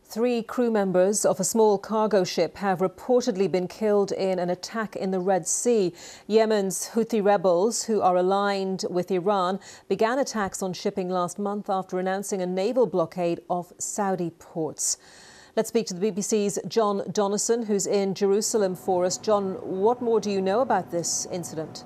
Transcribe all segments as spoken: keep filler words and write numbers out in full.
Three crew members of a small cargo ship have reportedly been killed in an attack in the Red Sea. Yemen's Houthi rebels, who are aligned with Iran, began attacks on shipping last month after announcing a naval blockade of Saudi ports. Let's speak to the B B C's John Donnison, who's in Jerusalem for us. John, what more do you know about this incident?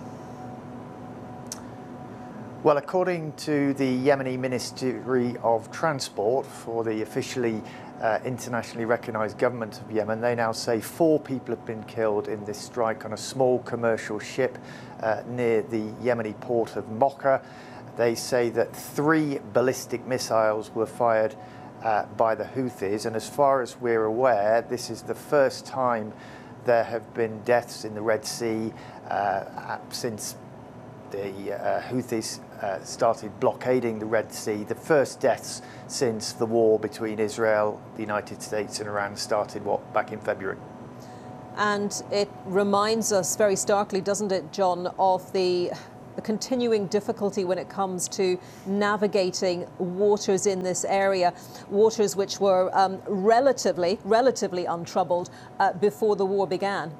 Well, according to the Yemeni Ministry of Transport, for the officially uh, internationally recognised government of Yemen, they now say four people have been killed in this strike on a small commercial ship uh, near the Yemeni port of Mocha. They say that three ballistic missiles were fired uh, by the Houthis, and as far as we're aware, this is the first time there have been deaths in the Red Sea uh, since the uh, Houthis uh, started blockading the Red Sea. The first deaths since the war between Israel, the United States and Iran started, what, back in February. And it reminds us very starkly, doesn't it, John, of the, the continuing difficulty when it comes to navigating waters in this area, waters which were um, relatively, relatively untroubled uh, before the war began.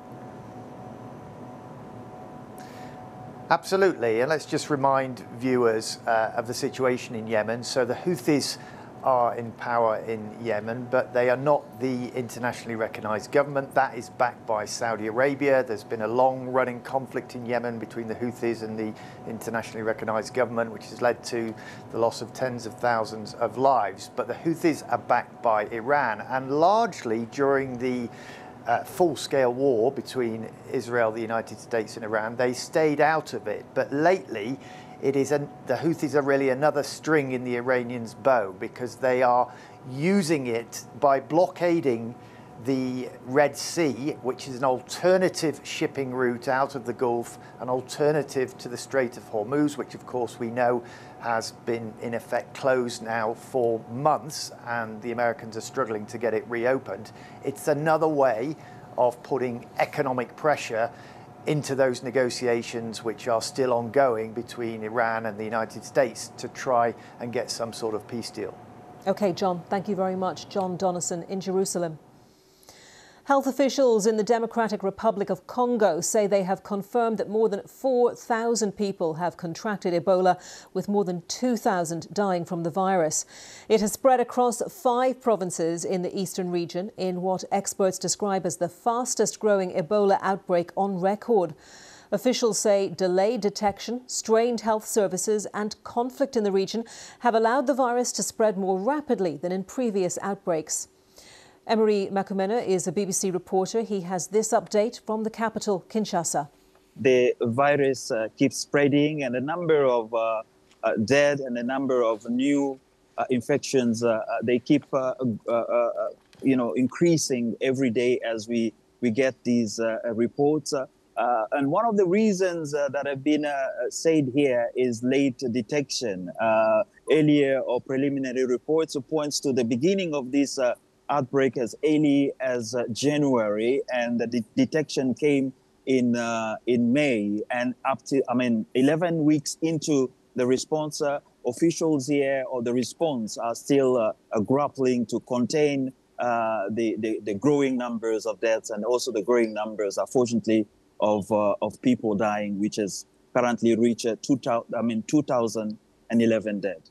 Absolutely, and let's just remind viewers uh, of the situation in Yemen. So the Houthis are in power in Yemen, but they are not the internationally recognised government. That is backed by Saudi Arabia. There's been a long-running conflict in Yemen between the Houthis and the internationally recognised government, which has led to the loss of tens of thousands of lives. But the Houthis are backed by Iran, and largely during the Uh, full-scale war between Israel, the United States and Iran, they stayed out of it. But lately, it is an, the Houthis are really another string in the Iranians' bow, because they are using it by blockading the Red Sea, which is an alternative shipping route out of the Gulf, an alternative to the Strait of Hormuz, which of course we know has been in effect closed now for months, and the Americans are struggling to get it reopened. It's another way of putting economic pressure into those negotiations which are still ongoing between Iran and the United States to try and get some sort of peace deal. OK, John, thank you very much. John Donnison in Jerusalem. Health officials in the Democratic Republic of Congo say they have confirmed that more than four thousand people have contracted Ebola, with more than two thousand dying from the virus. It has spread across five provinces in the eastern region in what experts describe as the fastest growing Ebola outbreak on record. Officials say delayed detection, strained health services and conflict in the region have allowed the virus to spread more rapidly than in previous outbreaks. Emery Makumena is a B B C reporter. He has this update from the capital, Kinshasa. The virus uh, keeps spreading, and the number of uh, uh, dead and the number of new uh, infections, uh, they keep, uh, uh, uh, you know, increasing every day as we, we get these uh, reports. Uh, and one of the reasons uh, that have been uh, said here is late detection. Uh, earlier or preliminary reports points to the beginning of this uh, outbreak as early as uh, January, and the de detection came in uh, in May, and up to, I mean, eleven weeks into the response, uh, officials here or the response are still uh, uh, grappling to contain uh, the, the the growing numbers of deaths, and also the growing numbers, unfortunately, of uh, of people dying, which has currently reached uh, two thousand, I mean, two thousand eleven dead.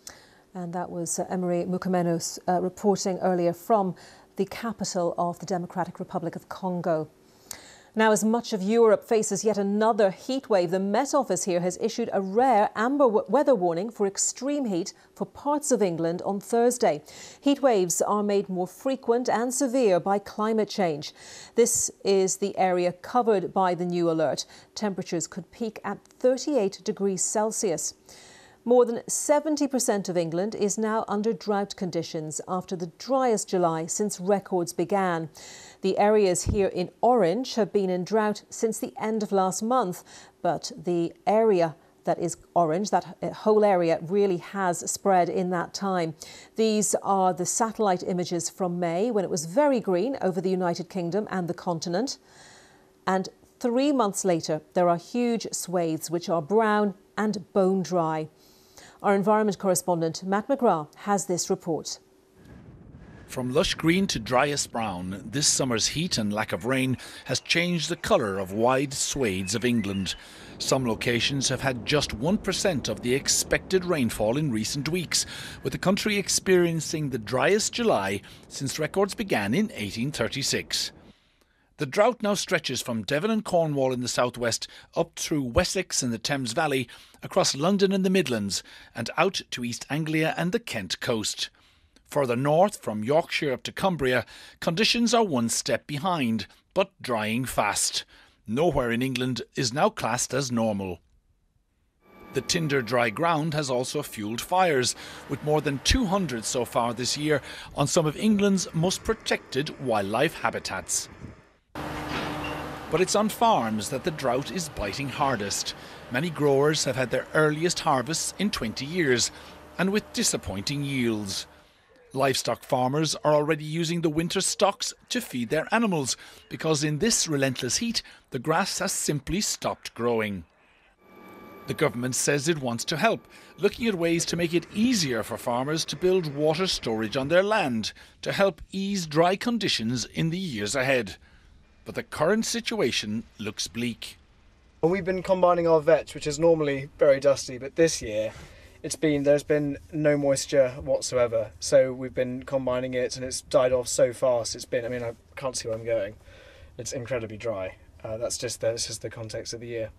And that was uh, Emery Makumena uh, reporting earlier from the capital of the Democratic Republic of Congo. Now, as much of Europe faces yet another heat wave, the Met Office here has issued a rare amber weather warning for extreme heat for parts of England on Thursday. Heat waves are made more frequent and severe by climate change. This is the area covered by the new alert. Temperatures could peak at thirty-eight degrees Celsius. More than seventy percent of England is now under drought conditions after the driest July since records began. The areas here in orange have been in drought since the end of last month, but the area that is orange, that whole area, really has spread in that time. These are the satellite images from May, when it was very green over the United Kingdom and the continent. And three months later, there are huge swathes which are brown and bone dry. Our environment correspondent, Matt McGrath, has this report. From lush green to driest brown, this summer's heat and lack of rain has changed the colour of wide swathes of England. Some locations have had just one percent of the expected rainfall in recent weeks, with the country experiencing the driest July since records began in eighteen thirty-six. The drought now stretches from Devon and Cornwall in the southwest up through Wessex and the Thames Valley, across London and the Midlands, and out to East Anglia and the Kent coast. Further north, from Yorkshire up to Cumbria, conditions are one step behind, but drying fast. Nowhere in England is now classed as normal. The tinder dry ground has also fuelled fires, with more than two hundred so far this year on some of England's most protected wildlife habitats. But it's on farms that the drought is biting hardest. Many growers have had their earliest harvests in twenty years, and with disappointing yields. Livestock farmers are already using the winter stocks to feed their animals, because in this relentless heat, the grass has simply stopped growing. The government says it wants to help, looking at ways to make it easier for farmers to build water storage on their land, to help ease dry conditions in the years ahead. But the current situation looks bleak. Well, we've been combining our vetch, which is normally very dusty, but this year it's been there's been no moisture whatsoever. So we've been combining it, and it's died off so fast. It's been, I mean, I can't see where I'm going. It's incredibly dry. Uh, that's just that's just the context of the year.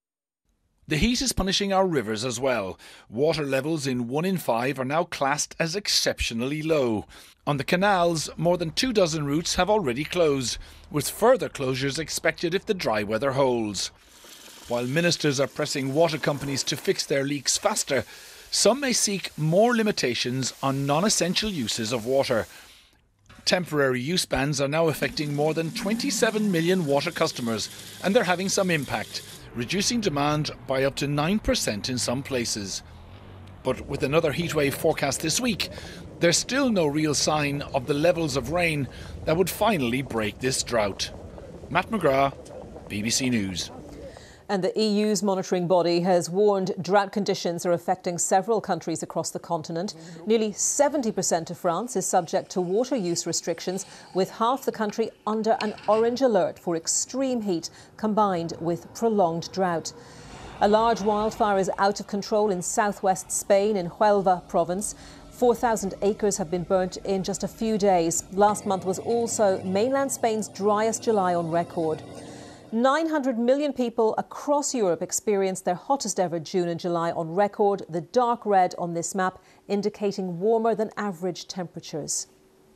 The heat is punishing our rivers as well. Water levels in one in five are now classed as exceptionally low. On the canals, more than two dozen routes have already closed, with further closures expected if the dry weather holds. While ministers are pressing water companies to fix their leaks faster, some may seek more limitations on non-essential uses of water. Temporary use bans are now affecting more than twenty-seven million water customers, and they're having some impact, reducing demand by up to nine percent in some places. But with another heatwave forecast this week, there's still no real sign of the levels of rain that would finally break this drought. Matt McGrath, B B C News. And the E U's monitoring body has warned drought conditions are affecting several countries across the continent. Nearly seventy percent of France is subject to water use restrictions, with half the country under an orange alert for extreme heat combined with prolonged drought. A large wildfire is out of control in southwest Spain in Huelva province. four thousand acres have been burnt in just a few days. Last month was also mainland Spain's driest July on record. nine hundred million people across Europe experienced their hottest ever June and July on record, the dark red on this map indicating warmer than average temperatures.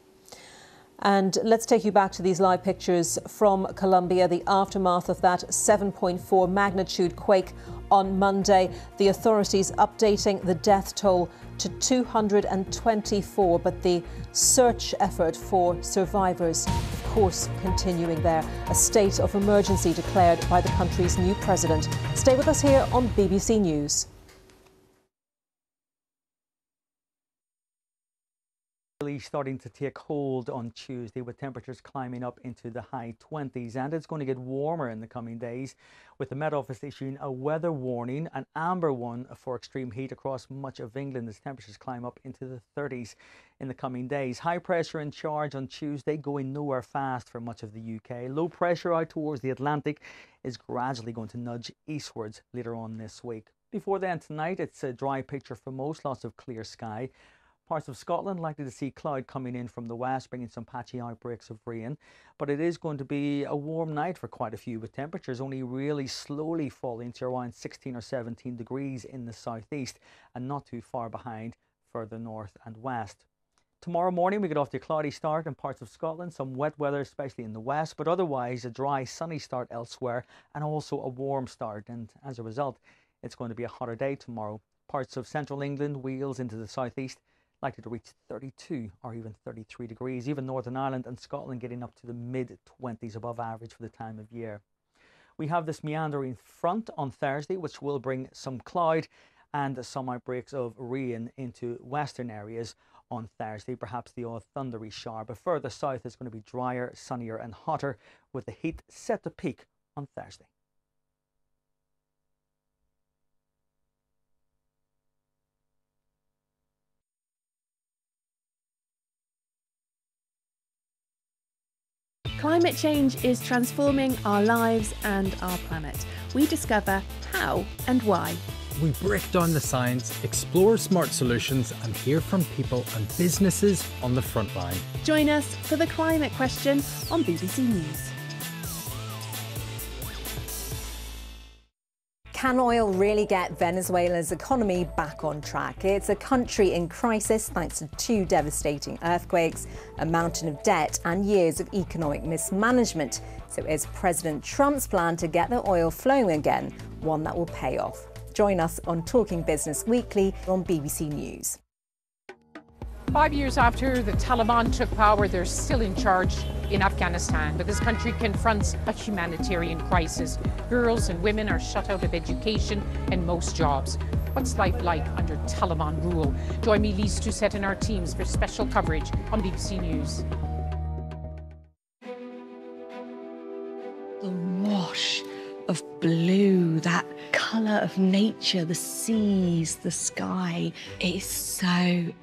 And let's take you back to these live pictures from Colombia, the aftermath of that seven point four magnitude quake on Monday. The authorities updating the death toll to two hundred twenty-four, but the search effort for survivors, of course, continuing there. A state of emergency declared by the country's new president. Stay with us here on B B C News. Really starting to take hold on Tuesday, with temperatures climbing up into the high twenties, and it's going to get warmer in the coming days, with the Met Office issuing a weather warning, an amber one, for extreme heat across much of England as temperatures climb up into the thirties in the coming days. High pressure in charge on Tuesday, going nowhere fast for much of the U K. Low pressure out towards the Atlantic is gradually going to nudge eastwards later on this week. Before then tonight, it's a dry picture for most, lots of clear sky. Parts of Scotland likely to see cloud coming in from the west, bringing some patchy outbreaks of rain. But it is going to be a warm night for quite a few, with temperatures only really slowly falling to around sixteen or seventeen degrees in the southeast, and not too far behind further north and west. Tomorrow morning we get off to a cloudy start in parts of Scotland, some wet weather especially in the west, but otherwise a dry sunny start elsewhere, and also a warm start. And as a result, it's going to be a hotter day tomorrow. Parts of central England, Wales into the southeast, likely to reach thirty-two or even thirty-three degrees. Even Northern Ireland and Scotland getting up to the mid twenties above average for the time of year. We have this meandering front on Thursday, which will bring some cloud and some outbreaks of rain into western areas on Thursday, perhaps the odd thundery shower. But further south is going to be drier, sunnier and hotter, with the heat set to peak on Thursday. Climate change is transforming our lives and our planet. We discover how and why. We break down the science, explore smart solutions and hear from people and businesses on the front line. Join us for The Climate Question on B B C News. Can oil really get Venezuela's economy back on track? It's a country in crisis thanks to two devastating earthquakes, a mountain of debt and years of economic mismanagement. So is President Trump's plan to get the oil flowing again one that will pay off? Join us on Talking Business Weekly on B B C News. Five years after the Taliban took power, they're still in charge in Afghanistan, but this country confronts a humanitarian crisis. Girls and women are shut out of education and most jobs. What's life like under Taliban rule? Join me, Lise Doucette, and our teams for special coverage on B B C News. The wash of blue, that colour of nature, the seas, the sky, it is so